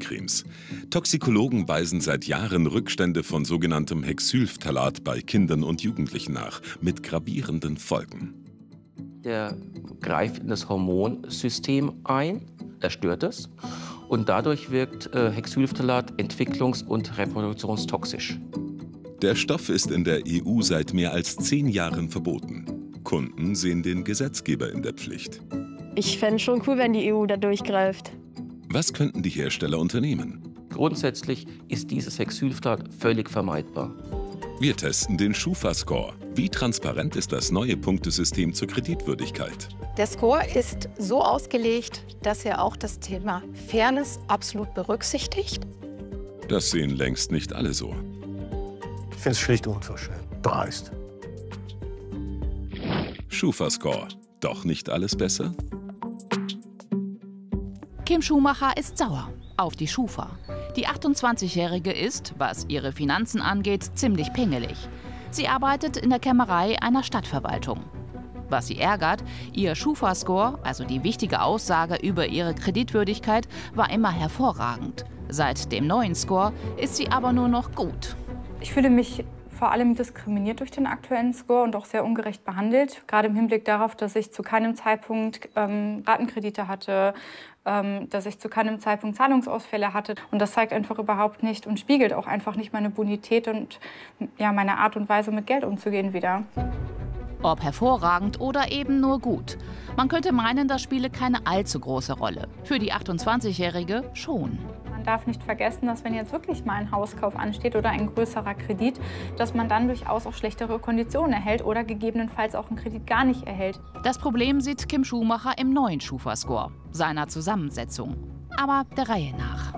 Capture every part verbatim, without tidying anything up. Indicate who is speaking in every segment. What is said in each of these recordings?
Speaker 1: Sonnencremes. Toxikologen weisen seit Jahren Rückstände von sogenanntem Hexylphthalat bei Kindern und Jugendlichen nach, mit gravierenden Folgen.
Speaker 2: Der greift in das Hormonsystem ein, er stört es. Und dadurch wirkt äh, Hexylphthalat entwicklungs- und reproduktionstoxisch.
Speaker 1: Der Stoff ist in der E U seit mehr als zehn Jahren verboten. Kunden sehen den Gesetzgeber in der Pflicht.
Speaker 3: Ich fände es schon cool, wenn die E U da durchgreift.
Speaker 1: Was könnten die Hersteller unternehmen?
Speaker 2: Grundsätzlich ist dieses Hexylphthalat völlig vermeidbar.
Speaker 1: Wir testen den Schufa-Score. Wie transparent ist das neue Punktesystem zur Kreditwürdigkeit?
Speaker 4: Der Score ist so ausgelegt, dass er auch das Thema Fairness absolut berücksichtigt.
Speaker 1: Das sehen längst nicht alle so.
Speaker 5: Ich finde es schlicht unverschämt. Dreist.
Speaker 1: Schufa-Score. Doch nicht alles besser?
Speaker 6: Kim Schumacher ist sauer auf die Schufa. Die achtundzwanzigjährige ist, was ihre Finanzen angeht, ziemlich pingelig. Sie arbeitet in der Kämmerei einer Stadtverwaltung. Was sie ärgert, ihr Schufa-Score, also die wichtige Aussage über ihre Kreditwürdigkeit, war immer hervorragend. Seit dem neuen Score ist sie aber nur noch gut.
Speaker 7: Ich fühle mich vor allem diskriminiert durch den aktuellen Score und auch sehr ungerecht behandelt. Gerade im Hinblick darauf, dass ich zu keinem Zeitpunkt ähm, Ratenkredite hatte, ähm, dass ich zu keinem Zeitpunkt Zahlungsausfälle hatte. Und das zeigt einfach überhaupt nicht und spiegelt auch einfach nicht meine Bonität und ja, meine Art und Weise, mit Geld umzugehen wider.
Speaker 6: Ob hervorragend oder eben nur gut. Man könnte meinen, das spiele keine allzu große Rolle. Für die achtundzwanzigjährige schon.
Speaker 7: Man darf nicht vergessen, dass wenn jetzt wirklich mal ein Hauskauf ansteht oder ein größerer Kredit, dass man dann durchaus auch schlechtere Konditionen erhält oder gegebenenfalls auch einen Kredit gar nicht erhält.
Speaker 6: Das Problem sieht Kim Schumacher im neuen Schufa-Score, seiner Zusammensetzung. Aber der Reihe nach.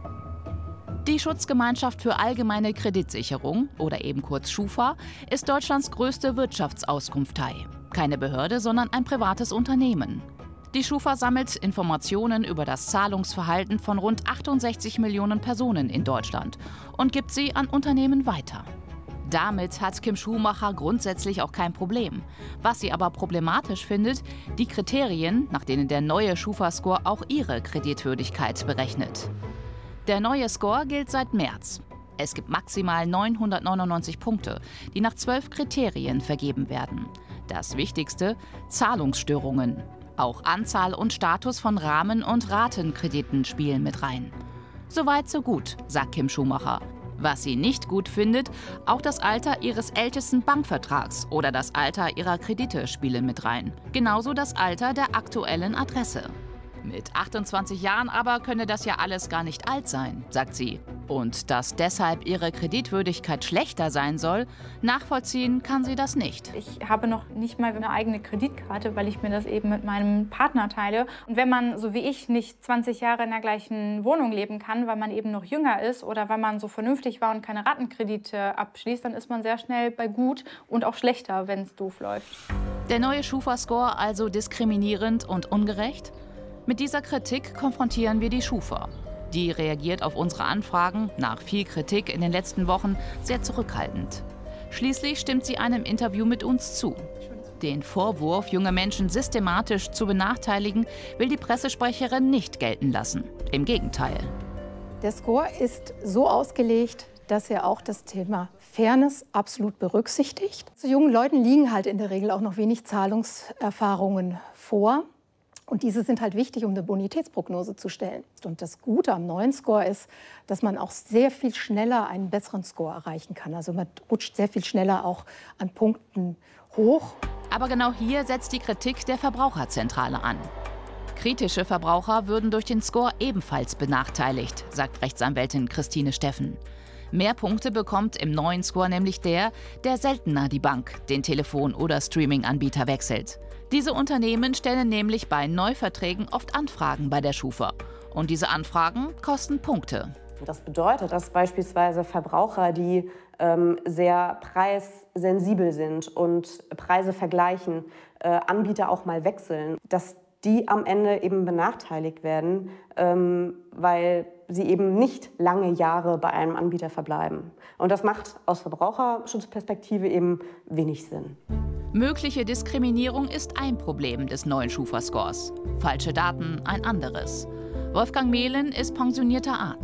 Speaker 6: Die Schutzgemeinschaft für allgemeine Kreditsicherung, oder eben kurz Schufa, ist Deutschlands größte Wirtschaftsauskunftei. Keine Behörde, sondern ein privates Unternehmen. Die Schufa sammelt Informationen über das Zahlungsverhalten von rund achtundsechzig Millionen Personen in Deutschland und gibt sie an Unternehmen weiter. Damit hat Kim Schumacher grundsätzlich auch kein Problem. Was sie aber problematisch findet, die Kriterien, nach denen der neue Schufa-Score auch ihre Kreditwürdigkeit berechnet. Der neue Score gilt seit März. Es gibt maximal neunhundertneunundneunzig Punkte, die nach zwölf Kriterien vergeben werden. Das Wichtigste: Zahlungsstörungen. Auch Anzahl und Status von Rahmen- und Ratenkrediten spielen mit rein. Soweit so gut, sagt Kim Schumacher. Was sie nicht gut findet, auch das Alter ihres ältesten Bankvertrags oder das Alter ihrer Kredite spielen mit rein. Genauso das Alter der aktuellen Adresse. Mit achtundzwanzig Jahren aber könne das ja alles gar nicht alt sein, sagt sie. Und dass deshalb ihre Kreditwürdigkeit schlechter sein soll, nachvollziehen kann sie das nicht.
Speaker 7: Ich habe noch nicht mal eine eigene Kreditkarte, weil ich mir das eben mit meinem Partner teile. Und wenn man, so wie ich, nicht zwanzig Jahre in der gleichen Wohnung leben kann, weil man eben noch jünger ist oder weil man so vernünftig war und keine Ratenkredite abschließt, dann ist man sehr schnell bei gut und auch schlechter, wenn es doof läuft.
Speaker 6: Der neue Schufa-Score also diskriminierend und ungerecht? Mit dieser Kritik konfrontieren wir die Schufa. Die reagiert auf unsere Anfragen, nach viel Kritik in den letzten Wochen, sehr zurückhaltend. Schließlich stimmt sie einem Interview mit uns zu. Den Vorwurf, junge Menschen systematisch zu benachteiligen, will die Pressesprecherin nicht gelten lassen. Im Gegenteil.
Speaker 4: Der Score ist so ausgelegt, dass er auch das Thema Fairness absolut berücksichtigt. Zu jungen Leuten liegen halt in der Regel auch noch wenig Zahlungserfahrungen vor. Und diese sind halt wichtig, um eine Bonitätsprognose zu stellen. Und das Gute am neuen Score ist, dass man auch sehr viel schneller einen besseren Score erreichen kann. Also man rutscht sehr viel schneller auch an Punkten hoch.
Speaker 6: Aber genau hier setzt die Kritik der Verbraucherzentrale an. Kritische Verbraucher würden durch den Score ebenfalls benachteiligt, sagt Rechtsanwältin Christine Steffen. Mehr Punkte bekommt im neuen Score nämlich der, der seltener die Bank, den Telefon- oder Streaming-Anbieter wechselt. Diese Unternehmen stellen nämlich bei Neuverträgen oft Anfragen bei der Schufa. Und diese Anfragen kosten Punkte.
Speaker 8: Das bedeutet, dass beispielsweise Verbraucher, die ähm, sehr preissensibel sind und Preise vergleichen, äh, Anbieter auch mal wechseln, dass die am Ende eben benachteiligt werden, ähm, weil sie eben nicht lange Jahre bei einem Anbieter verbleiben. Und das macht aus Verbraucherschutzperspektive eben wenig Sinn.
Speaker 6: Mögliche Diskriminierung ist ein Problem des neuen Schufa-Scores. Falsche Daten ein anderes. Wolfgang Mehlen ist pensionierter Arzt.